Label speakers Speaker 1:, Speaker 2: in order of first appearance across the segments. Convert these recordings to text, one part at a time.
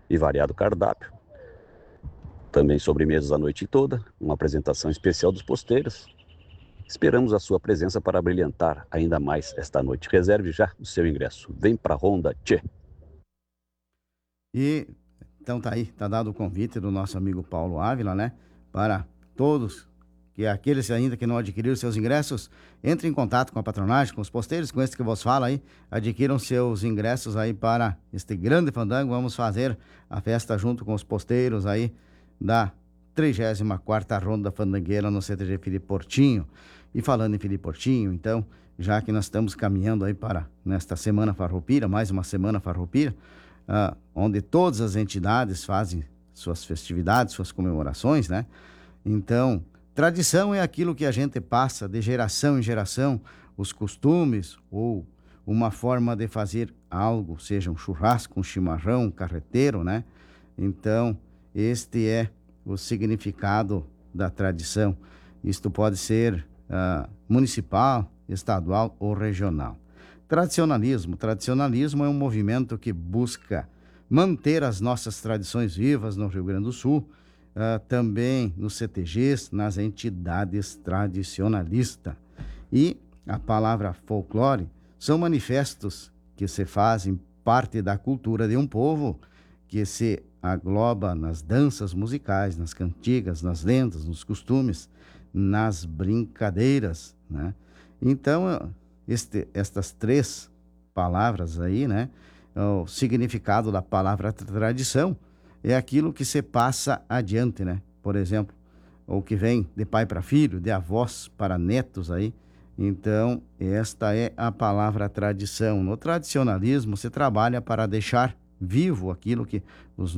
Speaker 1: e variado cardápio. Também sobremesas a noite toda, uma apresentação especial dos posteiros. Esperamos a sua presença para brilhantar ainda mais esta noite. Reserve já o seu ingresso. Vem pra Ronda, tchê!
Speaker 2: E então tá aí, tá dado o convite do nosso amigo Paulo Ávila, né? Para todos, que aqueles ainda que não adquiriram seus ingressos, entre em contato com a patronagem, com os posteiros, com esse que vos fala aí, adquiram seus ingressos aí para este grande fandango. Vamos fazer a festa junto com os posteiros aí da 34ª Ronda Fandangueira no CTG Felipe Portinho. E falando em Felipe Portinho, então, já que nós estamos caminhando aí para nesta Semana Farroupilha, mais uma Semana Farroupilha, onde todas as entidades fazem suas festividades, suas comemorações, né? Então, tradição é aquilo que a gente passa de geração em geração, os costumes ou uma forma de fazer algo, seja um churrasco, um chimarrão, um carreteiro, né? Então, este é o significado da tradição. Isto pode ser municipal, estadual ou regional. Tradicionalismo é um movimento que busca manter as nossas tradições vivas no Rio Grande do Sul, também nos CTGs, nas entidades tradicionalistas. E a palavra folclore são manifestos que se fazem parte da cultura de um povo, que se agloba nas danças musicais, nas cantigas, nas lendas, nos costumes, nas brincadeiras, né? Então, estas três palavras aí, né? O significado da palavra tradição é aquilo que se passa adiante, né? Por exemplo, o que vem de pai para filho, de avós para netos aí. Então, esta é a palavra tradição. No tradicionalismo, se trabalha para deixar vivo aquilo que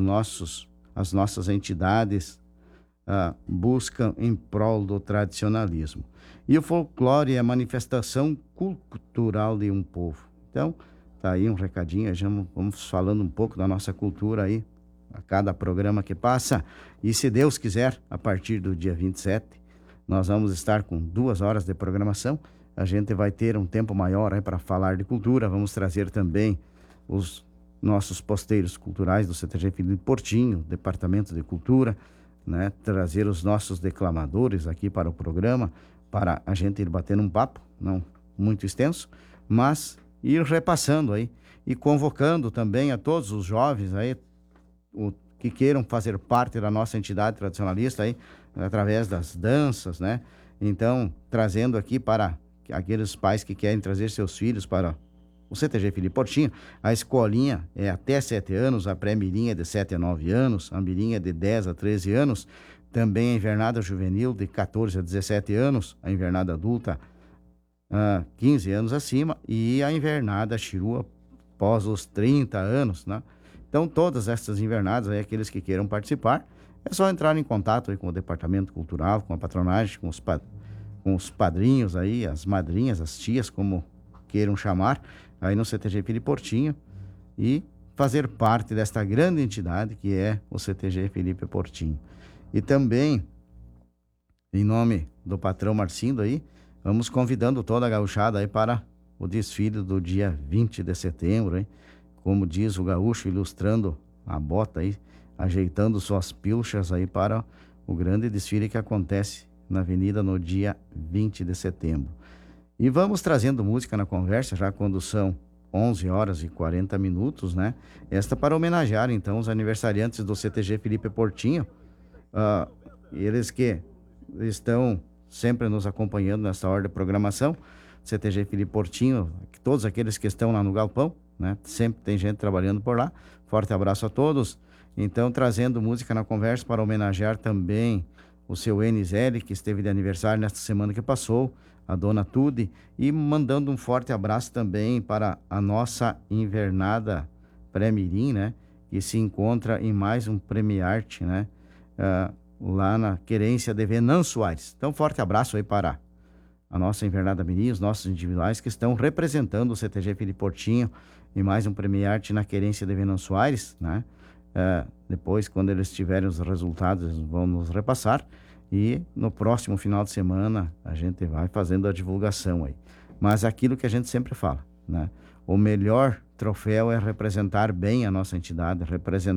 Speaker 2: as nossas entidades buscam em prol do tradicionalismo. E o folclore é a manifestação cultural de um povo. Então, tá aí um recadinho, já vamos falando um pouco da nossa cultura aí, a cada programa que passa. E se Deus quiser, a partir do dia 27, nós vamos estar com 2 horas de programação. A gente vai ter um tempo maior aí para falar de cultura. Vamos trazer também os nossos posteiros culturais do CTG Felipe Portinho, Departamento de Cultura, né? Trazer os nossos declamadores aqui para o programa, para a gente ir batendo um papo, não muito extenso, mas ir repassando aí e convocando também a todos os jovens aí que queiram fazer parte da nossa entidade tradicionalista aí, através das danças, né? Então, trazendo aqui para aqueles pais que querem trazer seus filhos para o CTG Felipe Portinho. A escolinha é até 7 anos, a pré-mirim é de 7 a 9 anos, a mirim é de 10 a 13 anos, também a invernada juvenil de 14 a 17 anos, a invernada adulta 15 anos acima e a invernada chirua após os 30 anos, né? Então, todas essas invernadas, aí, aqueles que queiram participar, é só entrar em contato aí com o Departamento Cultural, com a patronagem, com os padrinhos aí, as madrinhas, as tias, como queiram chamar, aí no CTG Felipe Portinho, e fazer parte desta grande entidade que é o CTG Felipe Portinho. E também, em nome do patrão Marcindo aí, vamos convidando toda a gauchada aí para o desfile do dia 20 de setembro, hein? Como diz o gaúcho, ilustrando a bota aí, ajeitando suas pilchas aí para o grande desfile que acontece na avenida no dia 20 de setembro. E vamos trazendo música na conversa, já quando são 11 horas e 40 minutos, né? Esta para homenagear, então, os aniversariantes do CTG Felipe Portinho. Eles que estão sempre nos acompanhando nessa hora de programação. CTG Felipe Portinho, todos aqueles que estão lá no galpão, né? Sempre tem gente trabalhando por lá. Forte abraço a todos. Então, trazendo música na conversa para homenagear também o seu NZL, que esteve de aniversário nesta semana que passou, a dona Tude, e mandando um forte abraço também para a nossa invernada pré-mirim, né? Que se encontra em mais um Premiarte, né? Lá na querência de Venan Soares. Então, forte abraço aí para a nossa invernada mirim, os nossos individuais que estão representando o CTG Felipe Portinho em mais um Premiarte na querência de Venan Soares, né? Depois, quando eles tiverem os resultados, eles vão nos repassar. E no próximo final de semana a gente vai fazendo a divulgação aí. Mas aquilo que a gente sempre fala, né? O melhor troféu é representar bem a nossa entidade, representar